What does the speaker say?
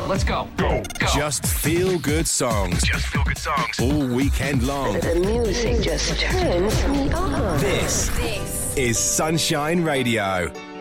Let's go. Go. Just feel good songs. Just feel good songs. All weekend long. The music just turns me on. This is Sunshine Radio.